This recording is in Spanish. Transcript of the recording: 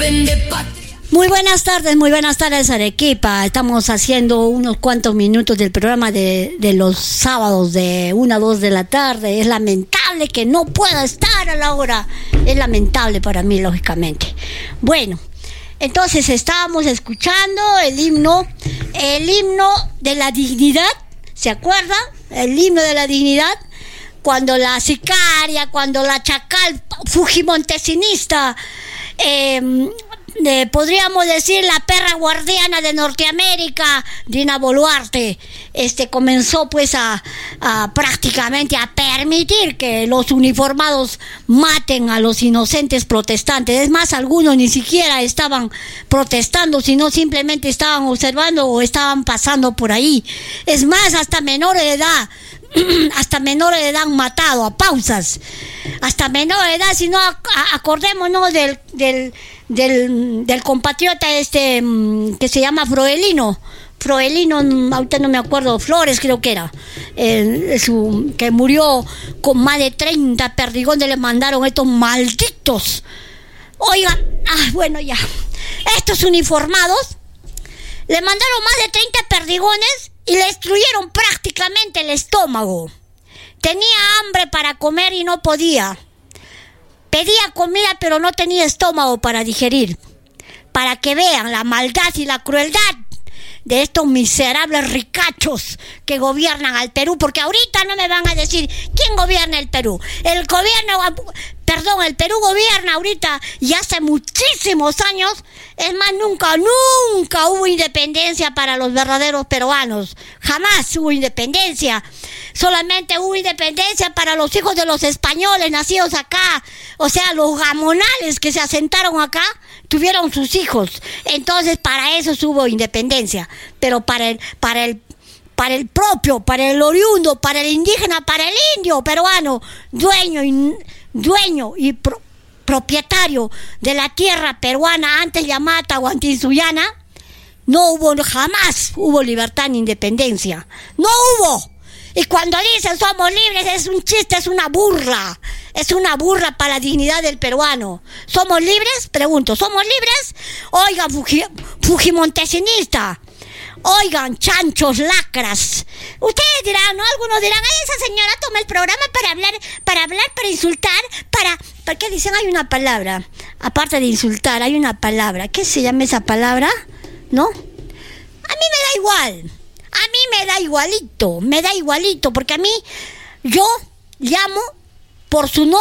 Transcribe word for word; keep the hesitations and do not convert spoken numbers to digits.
de patria. Muy buenas tardes, muy buenas tardes, Arequipa. Estamos haciendo unos cuantos minutos del programa de, de los sábados de una a dos de la tarde. Es lamentable que no pueda estar a la hora. Es lamentable para mí, lógicamente. Bueno, entonces estábamos escuchando el himno, el himno de la dignidad. ¿Se acuerdan? El himno de la dignidad. Cuando la sicaria, cuando la chacal fujimontesinista, eh, eh, podríamos decir la perra guardiana de Norteamérica, Dina Boluarte, este, comenzó pues a, a prácticamente a permitir que los uniformados maten a los inocentes protestantes. Es más, algunos ni siquiera estaban protestando, sino simplemente estaban observando o estaban pasando por ahí. Es más, hasta menores de edad. Hasta menores de edad han matado a pausas, hasta menores de edad. Si no, acordémonos del del, del del compatriota este que se llama Froelino Froelino, ahorita no me acuerdo, Flores creo que era, eh, su, que murió con más de treinta perdigones, le mandaron estos malditos. Oiga, ah, bueno, ya, estos uniformados le mandaron más de treinta perdigones y le destruyeron prácticamente el estómago. Tenía hambre para comer y no podía. Pedía comida pero no tenía estómago para digerir. Para que vean la maldad y la crueldad de estos miserables ricachos que gobiernan al Perú, porque ahorita no me van a decir quién gobierna el Perú. El gobierno, perdón, el Perú gobierna ahorita y hace muchísimos años. Es más, nunca, nunca hubo independencia para los verdaderos peruanos. Jamás hubo independencia. Solamente hubo independencia para los hijos de los españoles nacidos acá. O sea, los gamonales que se asentaron acá tuvieron sus hijos. Entonces, para eso hubo independencia. Pero para el, para el, para el propio, para el oriundo, para el indígena, para el indio peruano, dueño y dueño y pro, propietario de la tierra peruana, antes llamada Tahuantinsullana, no hubo, jamás hubo libertad ni independencia. No hubo. Y cuando dicen somos libres es un chiste, es una burla. Es una burla para la dignidad del peruano. ¿Somos libres? Pregunto, ¿somos libres? Oigan, Fuji, fujimontesinista. Oigan, chanchos, lacras. Ustedes dirán, ¿no? Algunos dirán, ay, esa señora toma el programa para hablar, para hablar, para insultar, para... ¿Por qué dicen? Hay una palabra, aparte de insultar, hay una palabra. ¿Qué se llama esa palabra? ¿No? A mí me da igual. A mí me da igualito, me da igualito, porque a mí, yo llamo por su nombre.